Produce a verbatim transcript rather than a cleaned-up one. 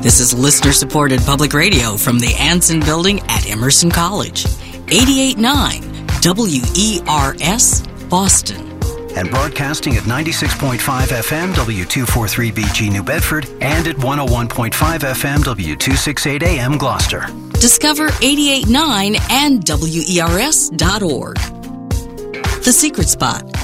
This is listener-supported public radio from the Anson Building at Emerson College. eighty-eight point nine W E R S, Boston. And broadcasting at ninety-six point five F M, W two forty-three B G New Bedford, and at one oh one point five F M, W two sixty-eight A M Gloucester. Discover eighty-eight point nine and W E R S dot org. The Secret Spot,